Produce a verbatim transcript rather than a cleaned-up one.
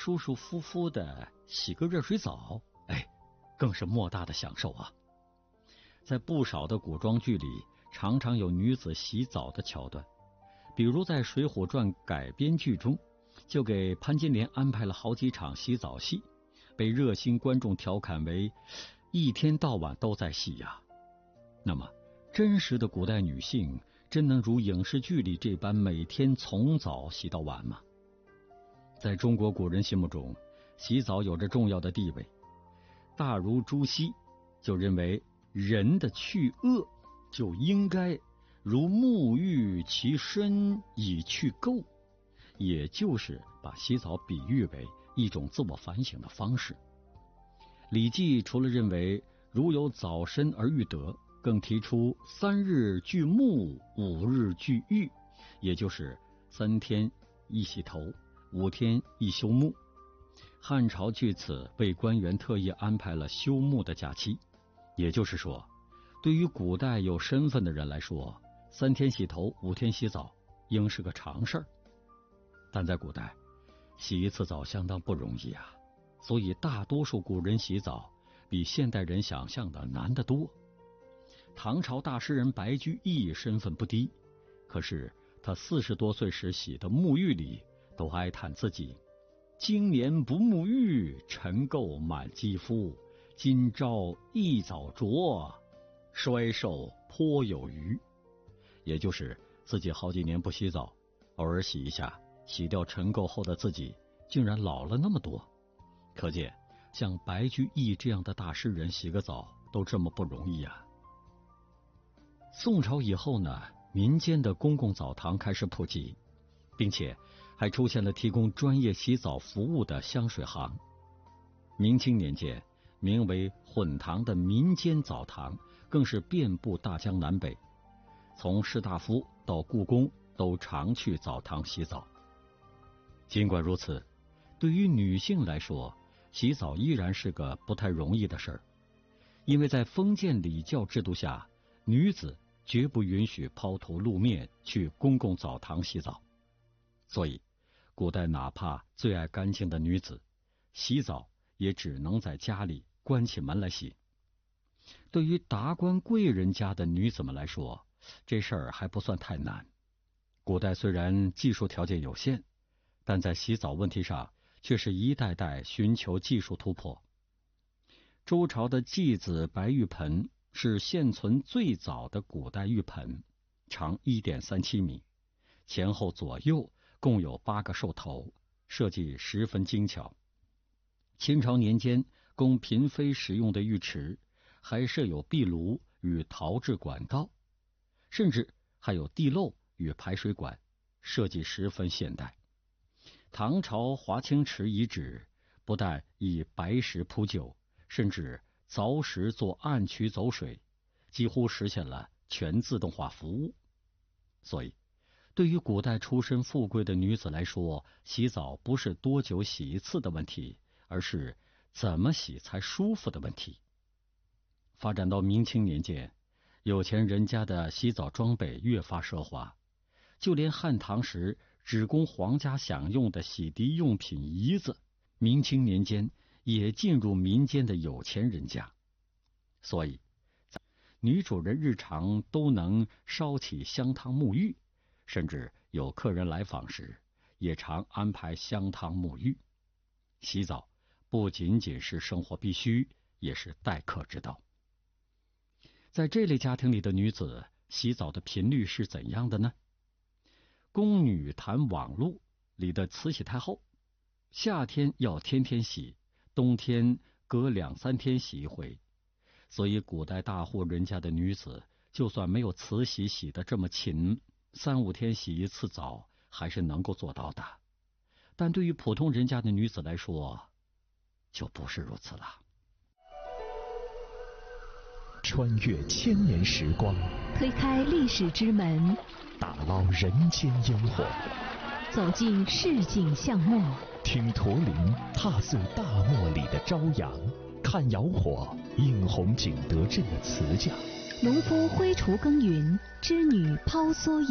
舒舒服服的洗个热水澡，哎，更是莫大的享受啊。在不少的古装剧里，常常有女子洗澡的桥段，比如在《水浒传》改编剧中，就给潘金莲安排了好几场洗澡戏，被热心观众调侃为一天到晚都在洗呀。那么真实的古代女性真能如影视剧里这般每天从早洗到晚吗？在中国古人心目中，洗澡有着重要的地位。大儒朱熹就认为，人的去恶就应该如沐浴其身以去垢，也就是把洗澡比喻为一种自我反省的方式。礼记除了认为如有早身而欲得，更提出三日俱沐，五日俱浴，也就是三天一洗头，五天一休沐。汉朝据此为官员特意安排了休沐的假期，也就是说，对于古代有身份的人来说，三天洗头，五天洗澡应是个常事儿。但在古代，洗一次澡相当不容易啊，所以大多数古人洗澡比现代人想象的难得多。唐朝大诗人白居易身份不低，可是他四十多岁时洗的沐浴里，都哀叹自己经年不沐浴，尘垢满肌肤，今朝一早着，衰瘦颇有余。也就是自己好几年不洗澡，偶尔洗一下，洗掉尘垢后的自己竟然老了那么多。可见像白居易这样的大诗人洗个澡都这么不容易啊。宋朝以后呢，民间的公共澡堂开始普及，并且还出现了提供专业洗澡服务的香水行。明清年间，名为混堂的民间澡堂更是遍布大江南北，从士大夫到故宫都常去澡堂洗澡。尽管如此，对于女性来说，洗澡依然是个不太容易的事儿，因为在封建礼教制度下，女子绝不允许抛头露面去公共澡堂洗澡。所以古代哪怕最爱干净的女子，洗澡也只能在家里关起门来洗。对于达官贵人家的女子们来说，这事儿还不算太难。古代虽然技术条件有限，但在洗澡问题上却是一代代寻求技术突破。周朝的祭子白玉盆是现存最早的古代浴盆，长 一点三七米，前后左右共有八个兽头，设计十分精巧。清朝年间供嫔妃使用的浴池还设有壁炉与陶制管道，甚至还有地漏与排水管，设计十分现代。唐朝华清池遗址不但以白石铺就，甚至凿石做暗渠走水，几乎实现了全自动化服务。所以对于古代出身富贵的女子来说，洗澡不是多久洗一次的问题，而是怎么洗才舒服的问题。发展到明清年间，有钱人家的洗澡装备越发奢华，就连汉唐时只供皇家享用的洗涤用品仪子，明清年间也进入民间的有钱人家。所以女主人日常都能烧起香汤沐浴，甚至有客人来访时也常安排香汤沐浴。洗澡不仅仅是生活必须，也是待客之道。在这类家庭里的女子洗澡的频率是怎样的呢？宫女谈网路里的慈禧太后，夏天要天天洗，冬天隔两三天洗一回。所以古代大户人家的女子，就算没有慈禧洗得这么勤，三五天洗一次澡还是能够做到的。但对于普通人家的女子来说，就不是如此了。 穿越千年时光， 推开历史之门， 打捞人间烟火， 走进市井巷陌， 听驼铃踏碎大漠里的朝阳，看窑火映红景德镇的瓷匠， 农夫挥锄耕耘，织女抛梭